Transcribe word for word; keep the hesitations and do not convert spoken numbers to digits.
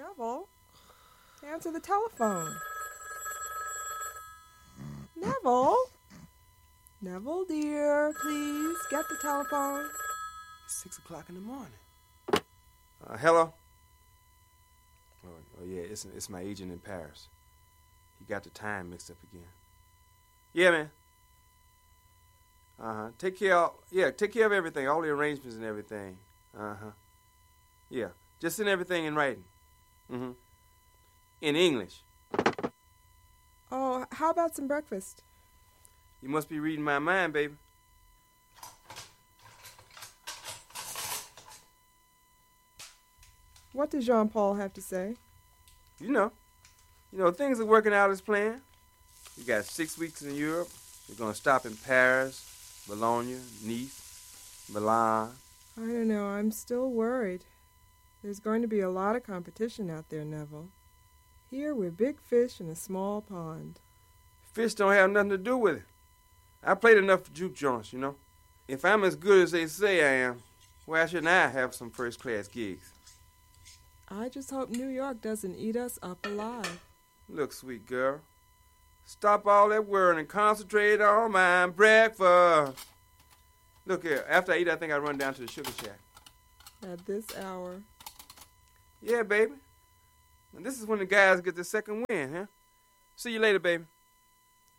Neville, answer the telephone. Neville? Neville, dear, please get the telephone. It's six o'clock in the morning. Uh, hello? Oh, oh yeah, it's, it's my agent in Paris. He got the time mixed up again. Yeah, man. Uh-huh. Take care of, yeah, take care of everything, all the arrangements and everything. Uh-huh. Yeah, just send everything in writing. Mm-hmm. In English. Oh, how about some breakfast? You must be reading my mind, baby. What does Jean-Paul have to say? You know. You know, things are working out as planned. You got six weeks in Europe. You're going to stop in Paris, Bologna, Nice, Milan. I don't know. I'm still worried. There's going to be a lot of competition out there, Neville. Here we're big fish in a small pond. Fish don't have nothing to do with it. I played enough for juke joints, you know. If I'm as good as they say I am, why shouldn't I have some first-class gigs? I just hope New York doesn't eat us up alive. Look, sweet girl, stop all that worrying and concentrate on my breakfast. Look here, after I eat, I think I'll run down to the Sugar Shack. At this hour? Yeah, baby. And this is when the guys get the second win, huh? See you later, baby.